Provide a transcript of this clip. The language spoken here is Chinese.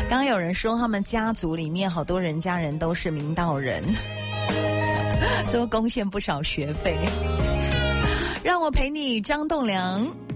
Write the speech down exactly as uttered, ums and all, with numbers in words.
刚刚有人说他们家族里面好多人家人都是明道人，所以贡献不少学费。让我陪你，张栋梁。